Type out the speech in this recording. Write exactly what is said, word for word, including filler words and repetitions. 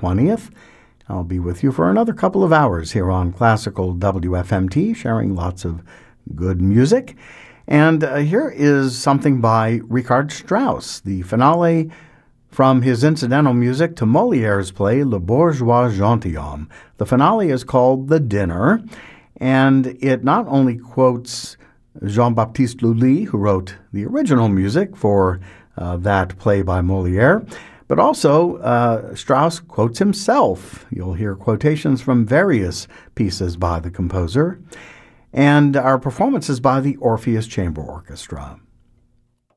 twentieth. I'll be with you for another couple of hours here on Classical W F M T, sharing lots of good music. And uh, here is something by Richard Strauss, the finale from his incidental music to Molière's play Le Bourgeois Gentilhomme. The finale is called The Dinner, and it not only quotes Jean-Baptiste Lully, who wrote the original music for uh, that play by Molière, but also uh, Strauss quotes himself. You'll hear quotations from various pieces by the composer. And our performance is by the Orpheus Chamber Orchestra.